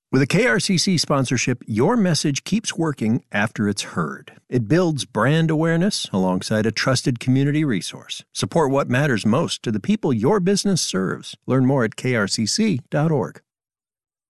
With a KRCC sponsorship, your message keeps working after it's heard. It builds brand awareness alongside a trusted community resource. Support what matters most to the people your business serves. Learn more at krcc.org.